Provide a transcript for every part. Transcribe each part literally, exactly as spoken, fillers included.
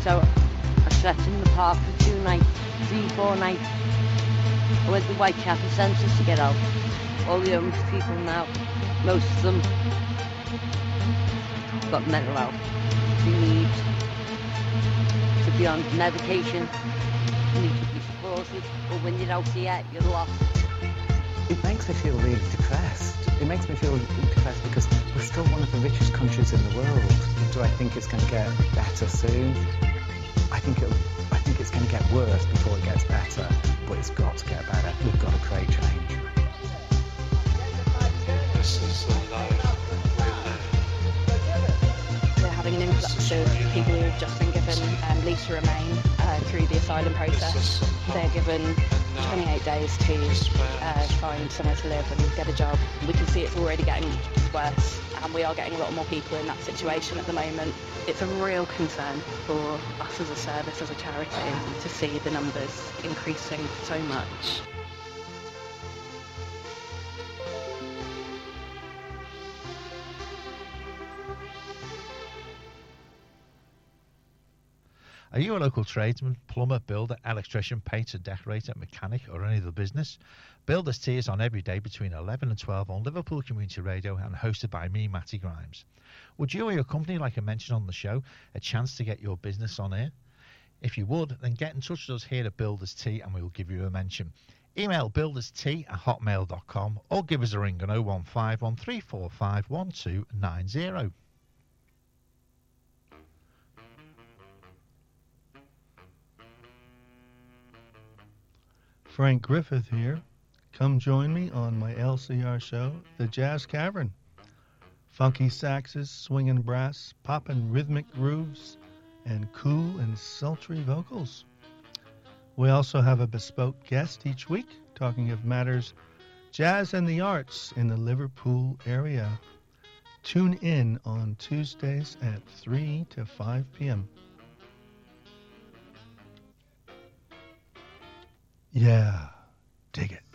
So I slept in the park for two nights, three, four nights. I went to Whitechapel Centre to get out. All the homeless people now, most of them got mental health. They need to be on medication. They need to be supported. But when you're out here, you're lost. It makes me feel really depressed. It makes me feel depressed because we're still one of the richest countries in the world. Do I think it's going to get better soon? I think it'll, I think it's going to get worse before it gets better. But it's got to get better. We've got to create change. This is the life we live. We're having an influx of people who have just been given um, leave to remain uh, through the asylum process. They're given twenty-eight days to uh, find somewhere to live and get a job. We can see it's already getting worse, and we are getting a lot more people in that situation at the moment. It's a real concern for us as a service, as a charity, to see the numbers increasing so much. Are you a local tradesman, plumber, builder, electrician, painter, decorator, mechanic or any other business? Builders Tea is on every day between eleven and twelve on Liverpool Community Radio and hosted by me, Matty Grimes. Would you or your company like a mention on the show, a chance to get your business on air? If you would, then get in touch with us here at Builders Tea and we will give you a mention. Email builderstea at hotmail dot com or give us a ring on oh one five one three four five one two nine oh. Frank Griffith here. Come join me on my L C R show, The Jazz Cavern. Funky saxes, swinging brass, poppin' rhythmic grooves, and cool and sultry vocals. We also have a bespoke guest each week talking of matters jazz and the arts in the Liverpool area. Tune in on Tuesdays at three to five p.m. Yeah, dig it.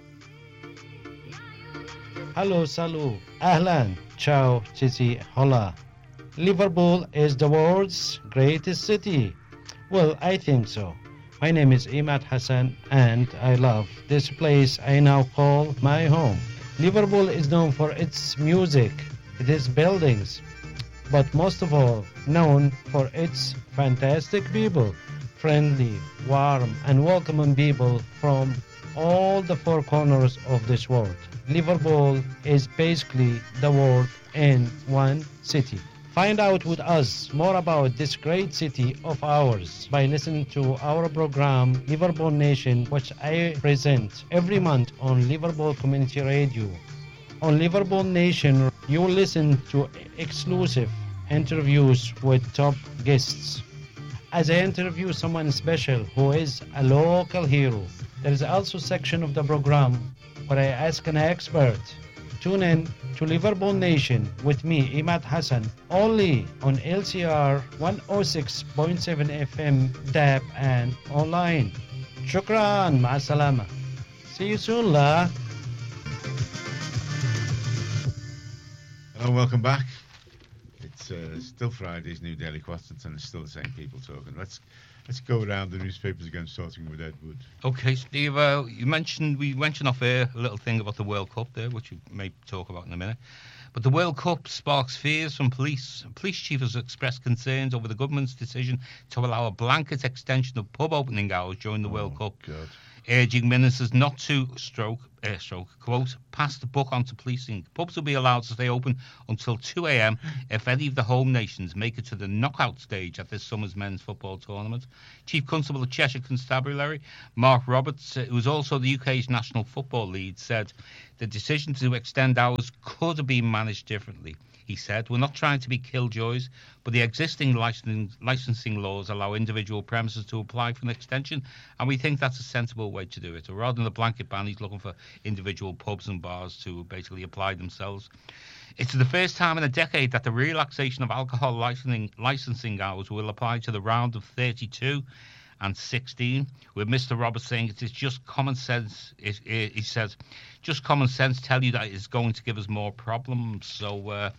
Hello, salut, ahlan, ciao, chichi, hola. Liverpool is the world's greatest city. Well, I think so. My name is Imad Hassan and I love this place I now call my home. Liverpool is known for its music, its buildings, but most of all known for its fantastic people. Friendly, warm and welcoming people from all the four corners of this world. Liverpool is basically the world in one city. Find out with us more about this great city of ours by listening to our program Liverpool Nation, which I present every month on Liverpool Community Radio. On Liverpool Nation, you will listen to exclusive interviews with top guests. As I interview someone special who is a local hero, there is also a section of the program where I ask an expert. Tune in to Liverpool Nation with me, Imad Hassan, only on L C R one oh six point seven F M, D A B and online. Shukran, ma'a salama. See you soon, la. Hello, welcome back. It's uh, still Friday's New Daily Questions, and it's still the same people talking. Let's let's go around the newspapers again, starting with Ed Wood. Okay, Steve. Uh, you mentioned we mentioned off air a little thing about the World Cup there, which we may talk about in a minute. But the World Cup sparks fears from police. Police chief has expressed concerns over the government's decision to allow a blanket extension of pub opening hours during the oh, World Cup. God. Urging ministers not to stroke, uh, stroke, quote, pass the buck on to policing. Pubs will be allowed to stay open until two a.m. if any of the home nations make it to the knockout stage at this summer's men's football tournament. Chief Constable of Cheshire Constabulary, Mark Roberts, who is also the U K's national football lead, said the decision to extend hours could have been managed differently. He said, we're not trying to be killjoys, but the existing licensing, licensing laws allow individual premises to apply for an extension, and we think that's a sensible way to do it. Or rather than a blanket ban, he's looking for individual pubs and bars to basically apply themselves. It's the first time in a decade that the relaxation of alcohol licensing, licensing hours will apply to the round of thirty-two and sixteen, with Mister Roberts saying it is just common sense. It, it, he says, just common sense tell you that it's going to give us more problems. So, uh,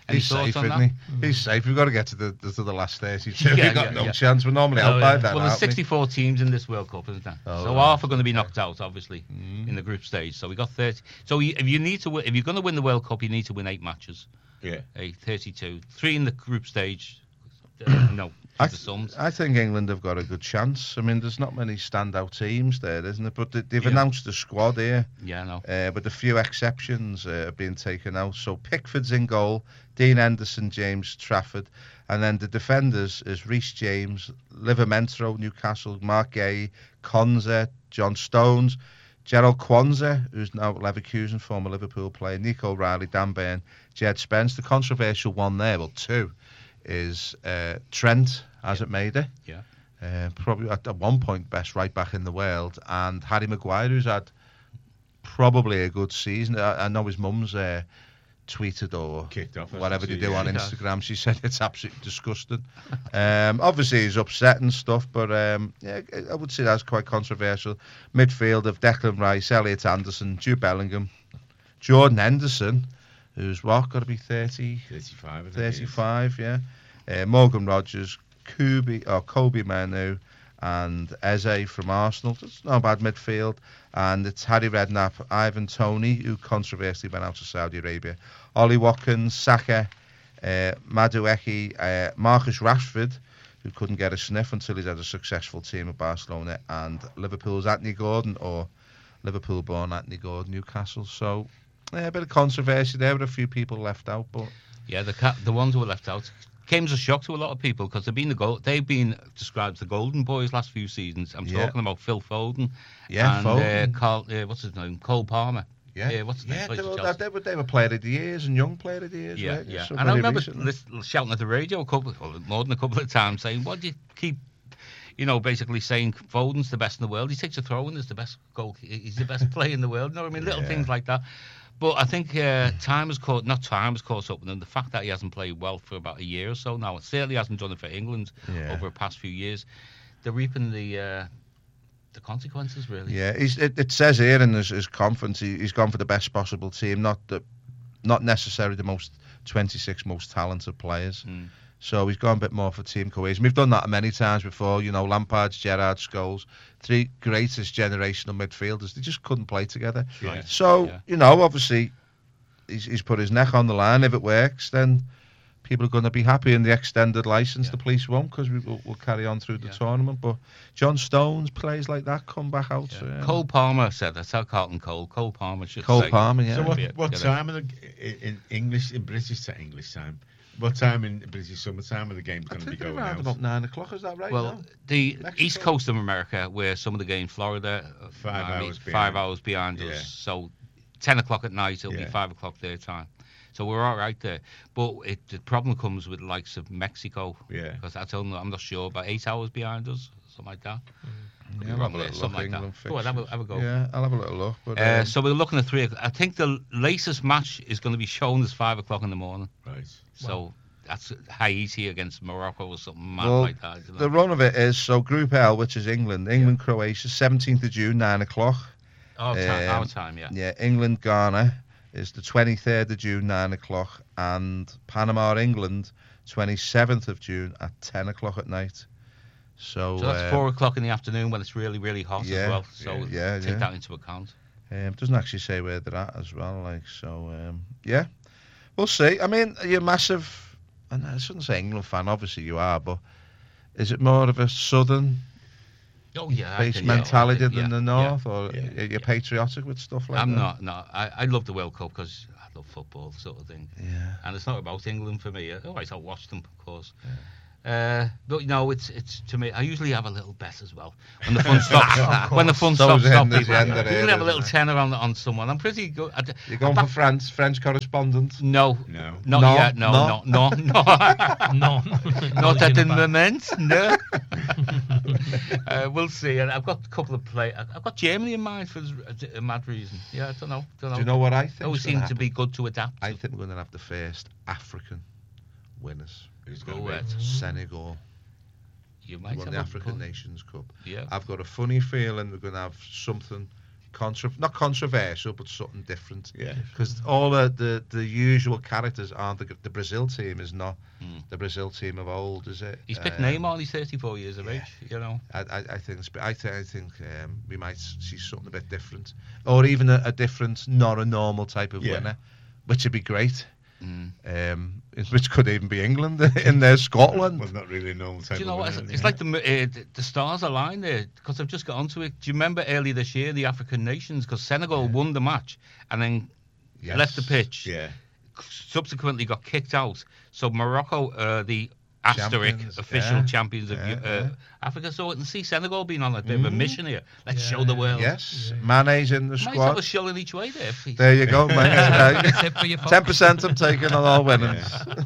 Any He's thoughts safe, on isn't that? he? He's safe. We've got to get to the to the last thirty-two. Yeah, We've got yeah, no yeah. chance. We're normally out Oh, by yeah. then. Well, there's aren't we? sixty-four teams in this World Cup, isn't there? Oh, so right. half are going to be knocked out, obviously, Mm. in the group stage. So we got thirty. So you, if you need to, wi- if you're going to win the World Cup, you need to win eight matches. Yeah. A thirty-two, three in the group stage. Uh, no, I, the sums. I think England have got a good chance. I mean, there's not many standout teams there, isn't it? But they- they've Yeah. announced the squad here, Yeah, no. uh, but a few exceptions uh, are being taken out. So Pickford's in goal, Dean Henderson, James Trafford, and then the defenders is Reece James, Livramento, Newcastle, Mark Gay, Konza, John Stones, Gerald Kwanzaa, who's now at Leverkusen, former Liverpool player, Nico Riley, Dan Burn, Jed Spence. The controversial one there, well, two, is uh, Trent, as it made it. Yeah. Uh, probably at, at one point best right back in the world, and Harry Maguire, who's had probably a good season. I, I know his mum's uh, tweeted or Kicked off, whatever they hasn't do she? on Yeah. Instagram. She said it's absolutely disgusting. um, obviously, he's upset and stuff, but um, yeah, I would say that's quite controversial. Midfield of Declan Rice, Elliot Anderson, Jude Bellingham, Jordan Henderson, who's what, got to be thirty, thirty-five, I think it is. thirty-five, yeah. Uh, Morgan Rogers, Kubi, or Kobe Manu, and Eze from Arsenal. It's not a bad midfield. And it's Harry Redknapp, Ivan Toney, who controversially went out to Saudi Arabia, Ollie Watkins, Saka, uh, Madueke, uh, Marcus Rashford, who couldn't get a sniff until he's had a successful team at Barcelona, and Liverpool's Anthony Gordon, or Liverpool-born Anthony Gordon, Newcastle. So, yeah, a bit of controversy there with a few people left out, but Yeah, the ca- the ones who were left out came as a shock to a lot of people because they've been the goal. They've been described as the golden boys last few seasons. I'm Yeah. talking about Phil Foden. Yeah, and, Foden. Uh, Carl, uh, what's his name? Cole Palmer. Yeah, Yeah, what's his yeah, name? Plays they for were, Chelsea. they, were, they were player of the years and young player of the years. Yeah, weren't they? yeah. So And I very remember recently. lis- shouting at the radio a couple, well, more than a couple of times, saying, "Why do you keep, you know, basically saying Foden's the best in the world? He takes a throw and is the best goal. He's the best player in the world." You know what I mean? Little Yeah. things like that. But I think uh, time has caught, not time has caught up with him. The fact that he hasn't played well for about a year or so now, it certainly hasn't done it for England Yeah. over the past few years. They're reaping the uh, the consequences, really. Yeah, he's, it, it says here in his, his conference he, he's gone for the best possible team, not the, not necessarily the most twenty-six most talented players. Mm. So he's gone a bit more for team cohesion. We've done that many times before. You know, Lampard, Gerrard, Scholes, three greatest generational midfielders. They just couldn't play together. Right. So Yeah. you know, obviously, he's, he's put his neck on the line. If it works, then people are going to be happy. In the extended license, Yeah. the police won't, because we will we'll carry on through the Yeah. tournament. But John Stones plays like that, come back out. Yeah. um, Cole Palmer said that's how Carlton Cole. Cole Palmer should Cole say. Palmer, yeah. So what, Yeah, what get it. time in, the, in English, in British to English time? What time in British summertime are the games I going to be think they're going around out? about nine o'clock. Is that right? Well, now? the Mexico? east coast of America, where some of the games, Florida, uh, Five I mean, hours five behind. hours behind Yeah. us. So ten o'clock at night, it'll Yeah. be five o'clock their time. So we're all right there. But it, the problem comes with the likes of Mexico, Yeah. because that's only, I'm not sure, about eight hours behind us, something like that. Could be Yeah, I'll wrong have a there, little something look, like that. England Go on, have a, fixtures. have a go. Yeah, I'll have a little look. But, Uh, um, so we're looking at three. o'clock. I think the latest match is going to be shown as five o'clock in the morning. Right. So that's Haiti against Morocco or something mad well, like that. isn't the it? run of it is so Group L, which is England, England, Croatia, seventeenth of June, nine o'clock. Oh, time, our um, time, yeah. Yeah, England, Ghana is the twenty-third of June, nine o'clock, and Panama, England, twenty-seventh of June at ten o'clock at night. So, So that's uh, four o'clock in the afternoon when it's really, really hot yeah, as well. So yeah, take yeah. that into account. Um, doesn't actually say where they're at as well. Like so, um, yeah, we'll see. I mean, you're a massive, and I shouldn't say England fan. Obviously, you are, but is it more of a southern Oh yeah, I based think, yeah, mentality yeah, than yeah, the north, or yeah, are you patriotic with stuff like I'm that? not. No, I, I love the World Cup because I love football, sort of thing. Yeah. And it's not about England for me. Otherwise, I'll watch them, of course. Uh, but you know, it's it's to me. I usually have a little bet as well when the fun stops. when the fun So stops, is it stop in the people. agenda I there, usually have a little isn't it? tenner on on someone. I'm pretty good. I, d- You're going I for back- France, French correspondent. No, No. not No, yet. No, no. no, no, no. No, Not at the in fact. moment, no. uh, we'll see. And I've got a couple of play. I've got Germany in mind for a mad reason. Yeah, I don't know. Don't know. Do you know what I think? They always seem to be good to adapt. I think we're going to have the first African winners. Who's Go going to ahead. be? Senegal You might won have the a African point. Nations Cup. Yeah. I've got a funny feeling we're going to have something contra- not controversial, but something different. Yeah. Because all the, the the usual characters aren't the the Brazil team is not Mm. the Brazil team of old, is it? He's picked Um, Neymar. He's thirty-four years of yeah. age. You know. I, I, I think it's- I, th- I think um, we might see something a bit different, or even a, a different, not a normal type of Yeah. winner, which would be great. Mm. Um, which could even be England in there, Scotland. Well, not really a normal type Do you know of what? winner, It's, it's yeah. like the m- uh, the- the stars align there because I've just got onto it. Do you remember earlier this year the African nations? Because Senegal won the match and then Yes. left the pitch. Yeah. Subsequently got kicked out. So Morocco, uh, the asterisk Champions, official yeah. champions of Yeah, uh, yeah. Africa. So I can see Senegal being on a bit of a mission here. Let's show the world. Yes, Mane's in the Might have squad. a shilling each way there. please. There you go, mate. Tip for your folks. Ten percent I'm taking on all winnings.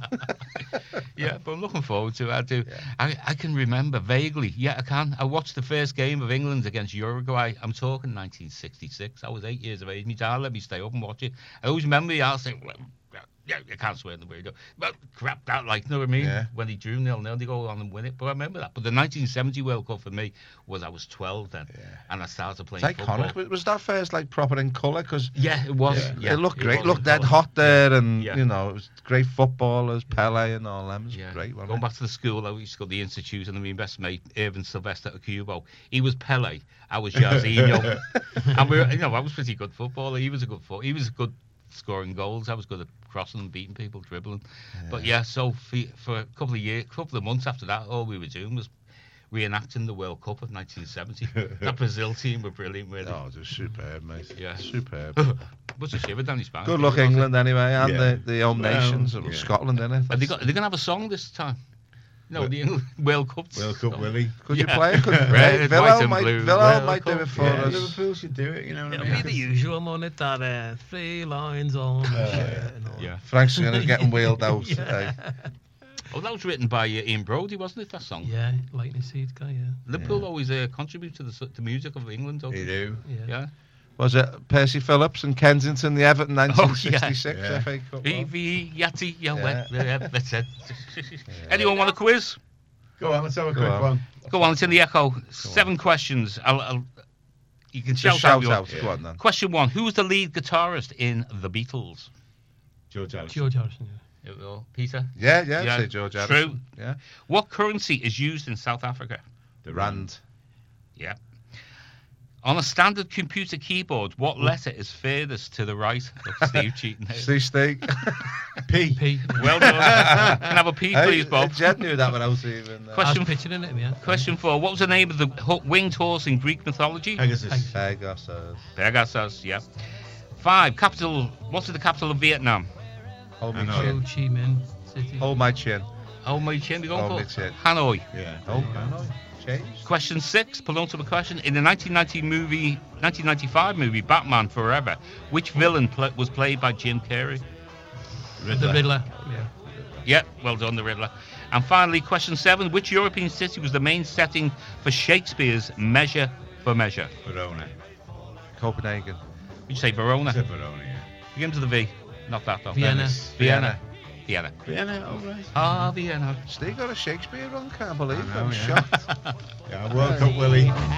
Yeah, but I'm looking forward to it. I do. I, I can remember vaguely. Yeah, I can. I watched the first game of England against Uruguay. I'm talking nineteen sixty-six. I was eight years of age. My dad let me stay up and watch it. I always remember I'll say, well, yeah, you can't swear in the radio. But crap that, like, you know what I mean? Yeah. When they drew nil nil, they go on and win it. But I remember that. But the nineteen seventy World Cup for me was I was twelve then, and I started playing It's football. iconic. But was that first like proper in colour? Because Yeah, it was. it, Yeah, it looked great. was Looked in dead colour. hot there, and Yeah. you know it was great footballers, Pele and all them. It was Yeah. great. Wasn't Going it? back to the school, I used to go to the institute, and my best mate, Irvin Sylvester Cubo, he was Pele, I was Jairzinho, and we were, you know, I was pretty good footballer. He was a good foot. He was good scoring goals. I was good at crossing and beating people, dribbling. But yeah, so for, for a couple of years, couple of months after that, all we were doing was reenacting the World Cup of nineteen seventy. That Brazil team were brilliant, really. Oh, it was superb, mate. Yeah. Superb. Puts a shiver down his spine. Good luck, England, anyway, and Yeah. the, the home Well, nations, and yeah. Scotland, innit? Are they, got, are they going to have a song this time? No, Well- the England World Cup. World Cup song. Willie. Could you Yeah. play it? Could Red, hey, white Villa and might, blue. Villa World might do Cup, it for Yeah, us. Liverpool should do it, you know what It'll I mean? be the usual, won't it? That uh, three lines on the shirt and all. Yeah. Frank's going to get him wheeled out. Yeah. Hey. Oh, that was written by uh, Ian Brody, wasn't it, that song? Yeah, lightning seed guy, yeah. Liverpool Yeah. always uh, contribute to the, s- the music of England, don't They they? do. Yeah. Yeah. Was it Percy Phillips and Kensington, the Everton nineteen sixty-six Yeah. F A Cup? V V Yati, yeah, Yeah. well, yeah, that's it. Anyone want a quiz? Go on, let's have a Go quick on. one. Go on, it's in the echo. Seven questions. I'll, I'll, you can Just shout, out. shout your- out. Go on then. Question one: who was the lead guitarist in the Beatles? George Harrison. George Harrison, yeah. Here we go. Peter. Yeah, yeah, Yeah, say George true. Harrison. Yeah. What currency is used in South Africa? The Rand. Yeah. On a standard computer keyboard, what letter is furthest to the right? Look, Steve cheating here. Steve Steak. P. P. Well done. Can I have a P, Hey, please, Bob? Jed knew that without even. Uh, I Question was picturing it, yeah. Question four: what was the name of the ho- winged horse in Greek mythology? Pegasus. Pegasus. Pegasus. Yeah. Five. Capital. What's the capital of Vietnam? Hold me I know. Ho chin. Chi Minh City. Hold my chin. Oh my chin. We going Oh, for my chin. Hanoi. Yeah. Oh, no. Change. Question six. Penultimate question: in the nineteen ninety movie, nineteen ninety-five movie Batman Forever, which villain pl- was played by Jim Carrey? The Riddler. Yeah. Yeah, well done, the Riddler. And finally, question seven: which European city was the main setting for Shakespeare's Measure for Measure? Verona. Copenhagen. Would you say Verona? I said Verona, yeah. Begin to the V. Not that though. Vienna. Venice. Vienna. Vienna. Vienna, all right. Ah, Vienna. Steve got a Shakespeare run. Can't believe I it. know, I'm yeah. shocked. Yeah, World Cup Willie.